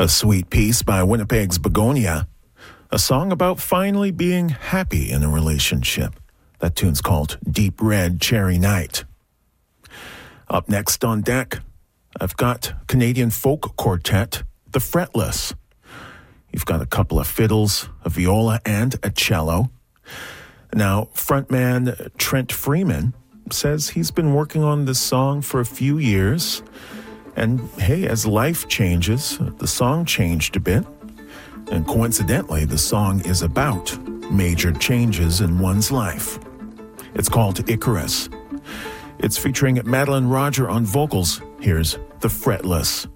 A sweet piece by Winnipeg's Begonia, a song about finally being happy in a relationship. That tune's called Deep Red Cherry Night. Up next on deck, I've got Canadian folk quartet, The Fretless. You've got a couple of fiddles, a viola, and a cello. Now, frontman Trent Freeman says he's been working on this song for a few years. And hey, as life changes, the song changed a bit. And coincidentally, the song is about major changes in one's life. It's called Icarus. It's featuring Madeline Roger on vocals. Here's The Fretless.